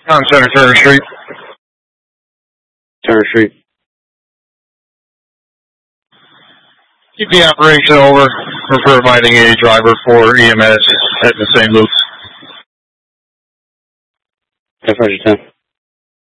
On Center Turner Street. Turner Street. Keep the operation over. We're providing a driver for EMS at the St. Luke's. 10.